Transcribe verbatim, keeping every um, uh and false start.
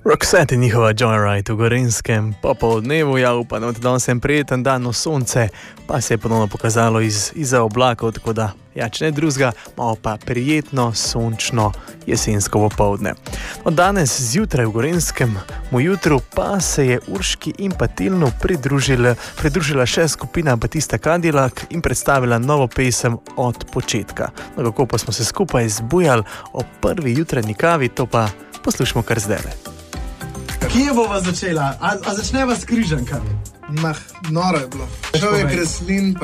Roxette in njihova Joyride v Gorenjskem popoldnevu, ja upam, da danes je prijeten dan, no sonce pa se je ponovno pokazalo iz, iza oblakov, tako da, ja, če ne drugega, malo pa prijetno, sončno jesensko popoldne. No, danes zjutraj v Gorenjskem mu jutru pa se je Urški in pa Tilnu pridružila, pridružila še skupina Batista Cadillac in predstavila novo pesem Od početka. No, kako pa smo se skupaj zbujali o prvi jutranji kavi, to pa poslušamo kar zdajle. Kje bova začela? A, a začneva s križankami? Mah, noro je bilo. Šel je Kreslin,